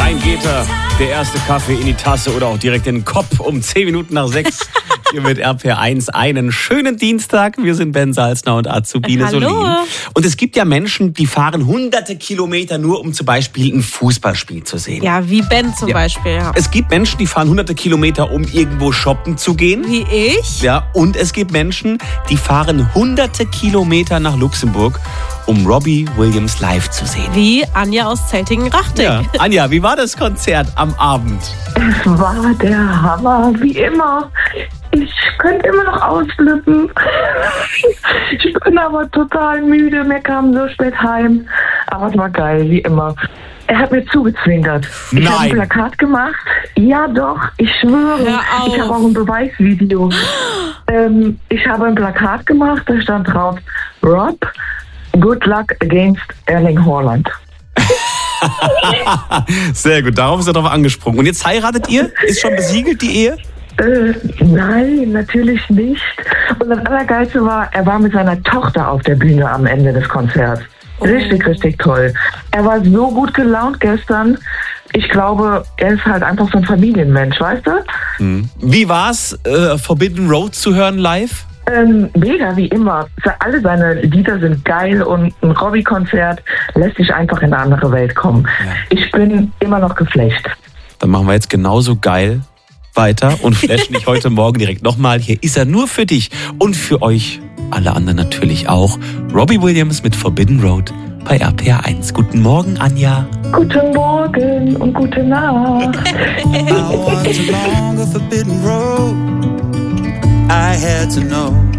Rein geht er. Der erste Kaffee in die Tasse oder auch direkt in den Kopf um 10 Minuten nach 6. Hier mit RPR1 einen schönen Dienstag. Wir sind Ben Salzner und Azubine Solin. Und es gibt ja Menschen, die fahren hunderte Kilometer nur, um zum Beispiel ein Fußballspiel zu sehen. Ja, wie Ben zum Beispiel. Ja. Es gibt Menschen, die fahren hunderte Kilometer, um irgendwo shoppen zu gehen. Wie ich. Ja, und es gibt Menschen, die fahren hunderte Kilometer nach Luxemburg, um Robbie Williams live zu sehen. Wie Anja aus Zeltingen-Rachting. Ja. Anja, wie war das Konzert am Abend? Es war der Hammer, wie immer. Ich könnte immer noch ausflippen. Ich bin aber total müde. Wir kamen so spät heim. Aber es war geil, wie immer. Er hat mir zugezwinkert. Ich habe ein Plakat gemacht. Ja doch, ich schwöre. Ich habe auch ein Beweisvideo. Ich habe ein Plakat gemacht, da stand drauf: Rob, good luck against Erling Haaland. Sehr gut, darauf ist er drauf angesprungen. Und jetzt heiratet ihr? Ist schon besiegelt, die Ehe? Nein, natürlich nicht. Und das Allergeilste war, er war mit seiner Tochter auf der Bühne am Ende des Konzerts. Richtig, richtig toll. Er war so gut gelaunt gestern. Ich glaube, er ist halt einfach so ein Familienmensch, weißt du? Wie war's, Forbidden Road zu hören live? Mega, wie immer. Alle seine Lieder sind geil und ein Robbie-Konzert lässt sich einfach in eine andere Welt kommen. Ja. Ich bin immer noch geflasht. Dann machen wir jetzt genauso geil weiter und flashen dich heute Morgen direkt nochmal. Hier ist er nur für dich und für euch, alle anderen natürlich auch. Robbie Williams mit Forbidden Road bei RPR1. Guten Morgen, Anja. Guten Morgen und gute Nacht. I walked along a forbidden road. I had to know